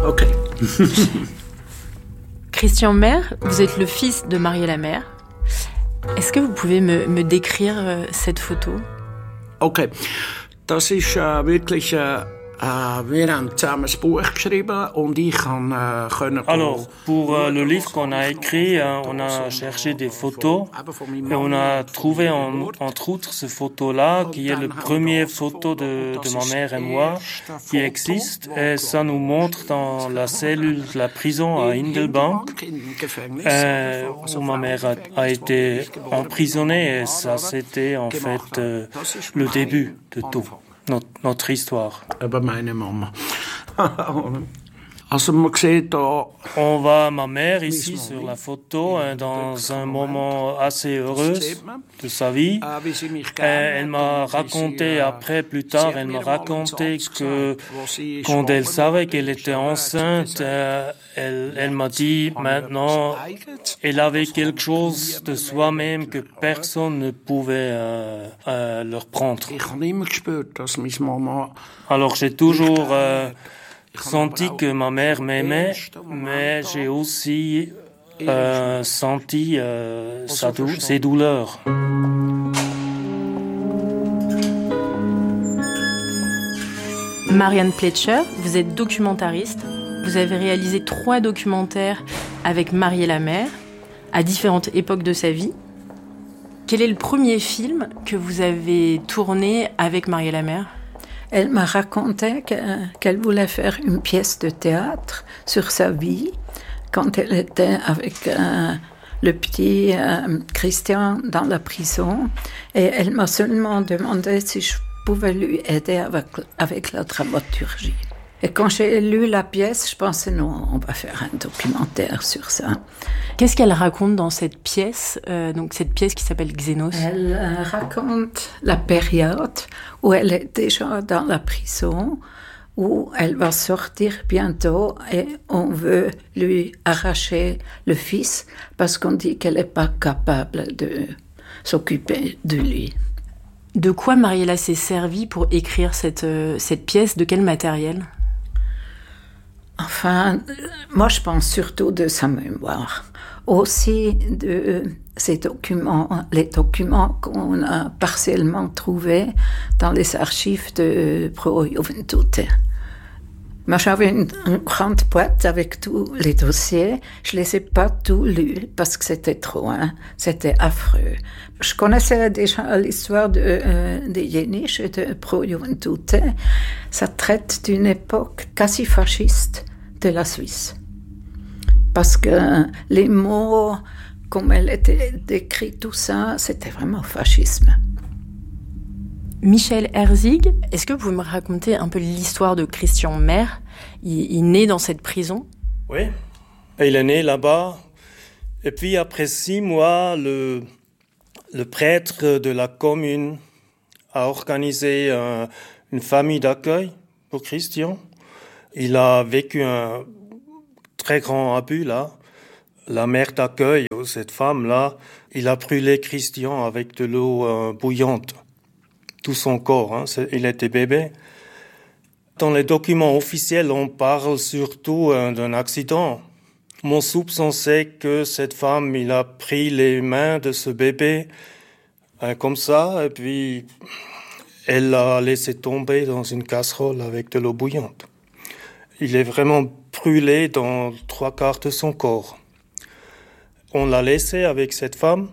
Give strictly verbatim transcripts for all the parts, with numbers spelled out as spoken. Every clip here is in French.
Ok. Christian Mehr, vous êtes le fils de Mariella Mehr. Est-ce que vous pouvez me, me décrire euh, cette photo? Ok, das ist äh, wirklich... Äh Uh, wir haben zusammen ein Buch geschrieben und ich kann uh, können. Alors, pour euh, le livre qu'on a écrit, euh, on a cherché des photos et on a trouvé en, entre autres ce photo-là, qui est le premier photo de, de ma mère et moi qui existe. Et ça nous montre dans la cellule de la prison à Hindelbank, euh, où ma mère a, a été emprisonnée et ça c'était en fait euh, le début de tout. Notre, notre histoire. Über meine Mama. Also man sieht da... On voit ma mère ici sur la photo hein, dans un moment assez heureux de sa vie. Et elle m'a raconté après, plus tard, elle m'a raconté que quand elle savait qu'elle était enceinte, euh, elle, elle m'a dit maintenant, elle avait quelque chose de soi-même que personne ne pouvait euh, euh, leur prendre. Alors j'ai toujours... Euh, senti que ma mère m'aimait, mais j'ai aussi euh, senti euh, sa dou- ses douleurs. Marianne Pletcher, vous êtes documentariste. Vous avez réalisé trois documentaires avec Mariella Mehr à différentes époques de sa vie. Quel est le premier film que vous avez tourné avec Mariella Mehr? Elle m'a raconté que, qu'elle voulait faire une pièce de théâtre sur sa vie quand elle était avec euh, le petit euh, Christian dans la prison. Et elle m'a seulement demandé si je pouvais lui aider avec, avec la dramaturgie. Et quand j'ai lu la pièce, je pensais non, on va faire un documentaire sur ça. Qu'est-ce qu'elle raconte dans cette pièce, euh, donc cette pièce qui s'appelle Xenos? Elle euh, raconte la période où elle est déjà dans la prison, où elle va sortir bientôt et on veut lui arracher le fils parce qu'on dit qu'elle n'est pas capable de s'occuper de lui. De quoi Mariella s'est servie pour écrire cette, euh, cette pièce? De quel matériel? Enfin, moi je pense surtout de sa mémoire. Aussi de ces documents, les documents qu'on a partiellement trouvés dans les archives de Pro Juventute. Moi j'avais une, une grande boîte avec tous les dossiers. Je les ai pas tous lus parce que c'était trop, hein. C'était affreux. Je connaissais déjà l'histoire de, euh, de Jenisch et de Pro Juventute. Ça traite d'une époque quasi fasciste de la Suisse. Parce que les mots, comme elle était décrit, tout ça, c'était vraiment fascisme. Michel Herzig, est-ce que vous pouvez me raconter un peu l'histoire de Christian Mehr? Il, il naît dans cette prison? Oui, il est né là-bas. Et puis après six mois, le, le prêtre de la commune a organisé un, une famille d'accueil pour Christian. Il a vécu un très grand abus là. La mère d'accueil, cette femme-là, il a brûlé Christian avec de l'eau euh, bouillante. Tout son corps, hein, il était bébé. Dans les documents officiels, on parle surtout euh, d'un accident. Mon soupçon, c'est que cette femme, il a pris les mains de ce bébé euh, comme ça, et puis elle l'a laissé tomber dans une casserole avec de l'eau bouillante. Il est vraiment brûlé dans trois quarts de son corps. On l'a laissé avec cette femme.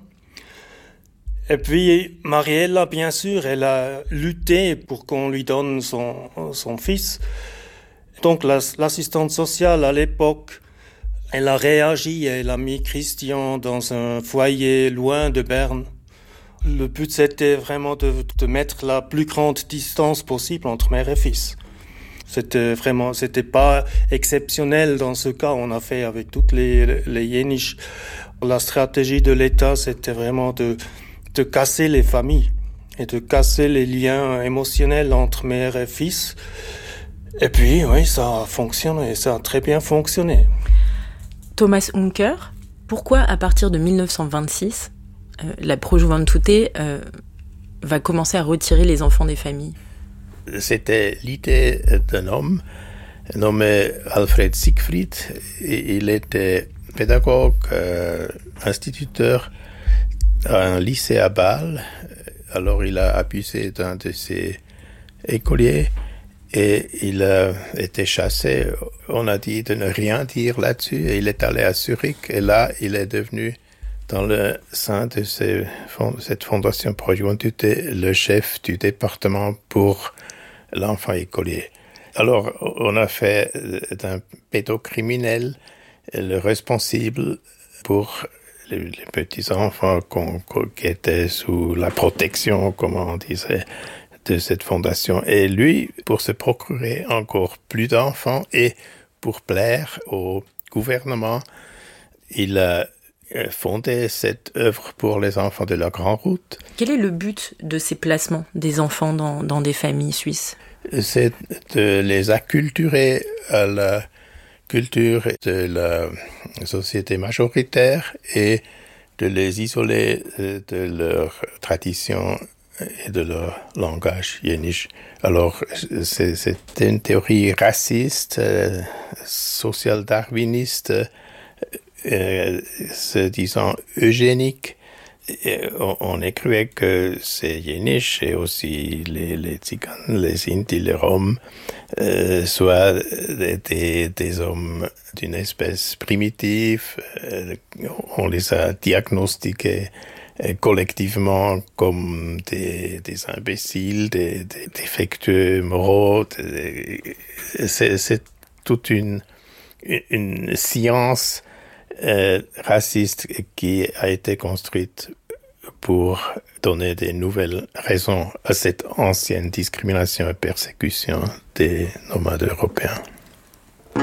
Et puis, Mariella, bien sûr, elle a lutté pour qu'on lui donne son, son fils. Donc, la, l'assistante sociale, à l'époque, elle a réagi, elle a mis Christian dans un foyer loin de Berne. Le but, c'était vraiment de, de mettre la plus grande distance possible entre mère et fils. C'était vraiment, c'était pas exceptionnel dans ce cas. On a fait avec toutes les, les Jenisch. La stratégie de l'État, c'était vraiment de, de casser les familles et de casser les liens émotionnels entre mère et fils. Et puis, oui, ça a fonctionné, ça a très bien fonctionné. Thomas Unker, pourquoi à partir de dix-neuf cent vingt-six, euh, la Pro Juventute euh, va commencer à retirer les enfants des familles? C'était l'idée d'un homme nommé Alfred Siegfried. Il était pédagogue, euh, instituteur à un lycée à Bâle. Alors il a abusé d'un de ses écoliers et il a été chassé. On a dit de ne rien dire là-dessus et il est allé à Zurich et là il est devenu, dans le sein de ces, cette fondation Pro Juventude, le chef du département pour l'enfant écolier. Alors on a fait d'un pédocriminel le responsable pour les, les petits-enfants qu'on, qu'on, qui étaient sous la protection, comme on disait, de cette fondation. Et lui, pour se procurer encore plus d'enfants et pour plaire au gouvernement, il a fondé cette œuvre pour les enfants de la Grande Route. Quel est le but de ces placements des enfants dans, dans des familles suisses ? C'est de les acculturer à la culture de la société majoritaire et de les isoler de leur tradition et de leur langage yéniche. Alors, c'est, c'est une théorie raciste, euh, social-darwiniste, euh, se disant eugénique. Et on, on écrivait que ces yéniches et aussi les, les tziganes, les Indis, les Roms, euh, soient des, des hommes d'une espèce primitive. Euh, on les a diagnostiqués collectivement comme des, des imbéciles, des, des défectueux moraux. Des, c'est, c'est toute une, une science euh, raciste qui a été construite pour donner des nouvelles raisons à cette ancienne discrimination et persécution des nomades européens.